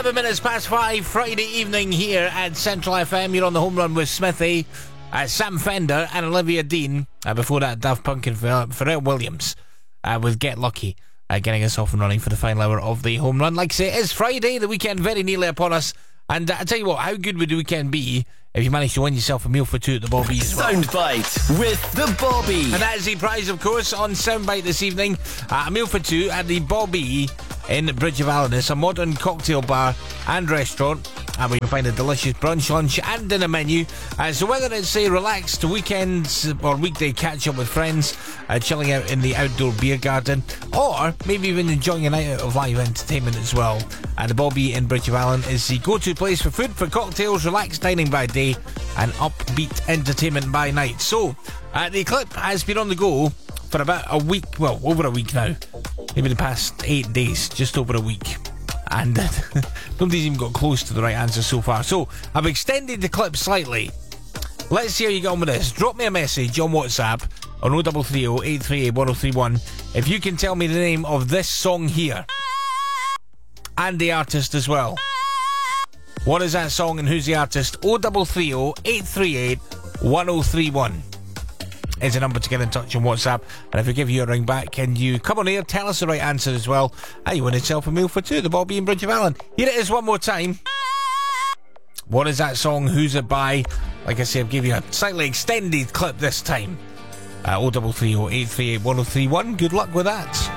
11 minutes past 5, Friday evening here at Central FM. You're on the home run with Smithy, Sam Fender and Olivia Dean. Before that, Daft Punk and Pharrell Williams with Get Lucky, getting us off and running for the final hour of the home run. Like I say, it is Friday, the weekend very nearly upon us. And I tell you what, how good would the weekend be if you managed to win yourself a meal for two at the Bobby as well? Soundbite with the Bobby. And that is the prize, of course, on Soundbite this evening. A meal for two at the Bobby in Bridge of Allen. It's a modern cocktail bar and restaurant, and we can find a delicious brunch, lunch and dinner menu. So whether it's a relaxed weekend or weekday catch up with friends, chilling out in the outdoor beer garden, or maybe even enjoying a night out of live entertainment as well, the Bobby in Bridge of Allen is the go-to place for food, for cocktails, relaxed dining by day and upbeat entertainment by night. So the clip has been on the go for about a week, well, over a week now, maybe the past 8 days, just over a week, and nobody's even got close to the right answer so far. So I've extended the clip slightly. Let's see how you get on with this. Drop me a message on WhatsApp on 0330 838 1031 if you can tell me the name of this song here and the artist as well. What is that song and who's the artist? 0330 838 1031 is a number to get in touch on WhatsApp. And if we give you a ring back, can you come on air, tell us the right answer as well, and you win yourself a meal for two, the Bobby in Bridge of Allen. Here it is one more time. What is that song? Who's it by? Like I say, I've given you a slightly extended clip this time. 0330 838 1031. Good luck with that.